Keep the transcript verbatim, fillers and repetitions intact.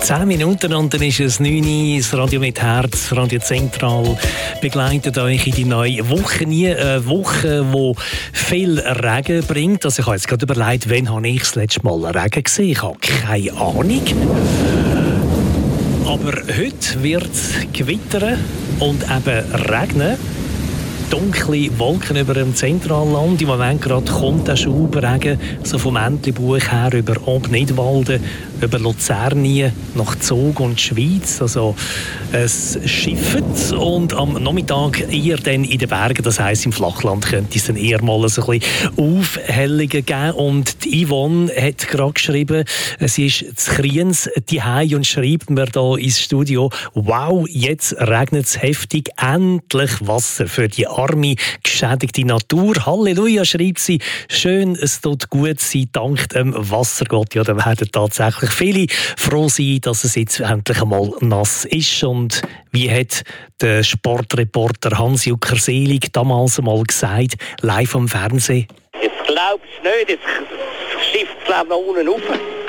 Zehn Minuten und dann ist es neun Uhr, das Radio mit Herz, Radio Zentral begleitet euch in die neue Woche. Nie eine Woche, die viel Regen bringt. Also ich habe jetzt gerade überlegt, wann habe ich das letzte Mal Regen gesehen? Ich habe keine Ahnung. Aber heute wird es gewittern und eben regnen. Dunkle Wolken über dem Zentralland. Im Moment gerade kommt der Schauberregen so vom Entlebuch her über Obnidwalden, über Luzernien nach Zug und Schweiz. Also es schifft und am Nachmittag eher dann in den Bergen, das heisst im Flachland, könnte es dann eher mal so ein bisschen Aufhellungen geben. Und die Yvonne hat gerade geschrieben, sie ist zu Kriens daheim und schreibt mir da ins Studio: «Wow, jetzt regnet es heftig, endlich Wasser für die arme, geschädigte Natur. Halleluja», schreibt sie. Schön, es tut gut, sie dankt dem Wassergott. Ja, da werden tatsächlich viele froh sein, dass es jetzt endlich einmal nass ist. Und wie hat der Sportreporter Hans-Jucker Selig damals einmal gesagt, live am Fernsehen? Jetzt glaubst du nicht, jetzt schifft es nach unten rauf.